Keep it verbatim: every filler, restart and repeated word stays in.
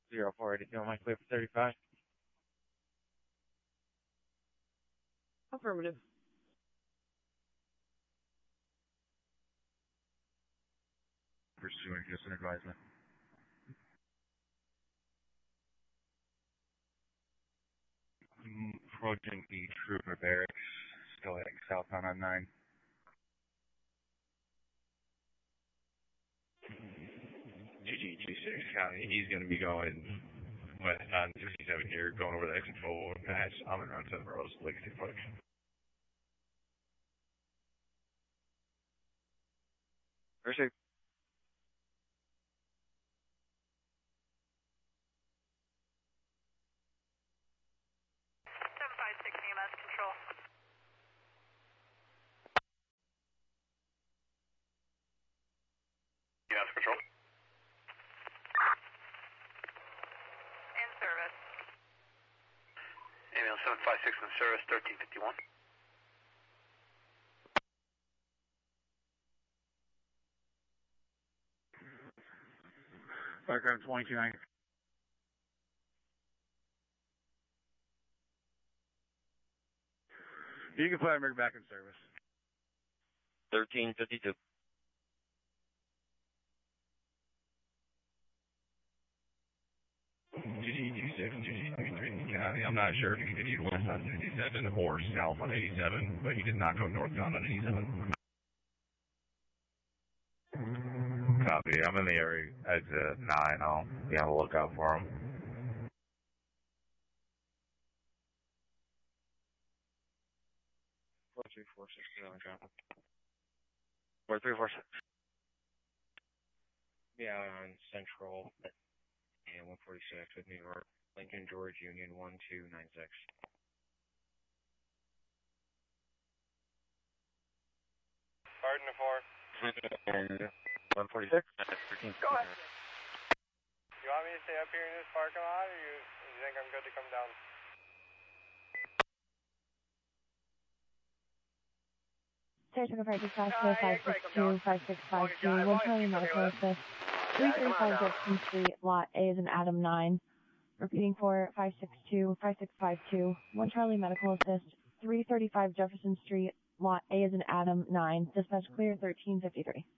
zero four eight, am I clear for thirty-five? Affirmative. Pursuing just an advisement. Approaching the Trooper Barracks, still heading south on on nine. G G G six County, he's going to be going west on fifty-seven here, going over the exit four patch. I'm around seven rows, Legacy Park. Received. seven five six E M S control. E M S control. In service. Ambulance seven five six in service, thirteen fifty-one. Background twenty-two ninety. You can put him back in service. thirteen fifty-two. G G G seven, G G three County. I'm not sure if he continued west on fifty-seven or south on eighty-seven, but he did not go northbound on eighty-seven. Copy. I'm in the area. Exit nine. I'll be on the lookout for him. four three four six, four three four six. Yeah, on Central and one forty-six with New York, Lincoln George Union one two nine six. Pardon the four. And one forty-six. thirteen. Go ahead. You want me to stay up here in this parking lot, or you, you think I'm good to come down? Saratoga Park Dispatch four five six two five six five two, one Charlie Medical Assist, three thirty-five Jefferson Street, Lot A is an Adam nine. Repeating for five six two five six five two, one Charlie Medical Assist, three thirty-five Jefferson Street, Lot A is an Adam nine. Dispatch clear thirteen fifty-three.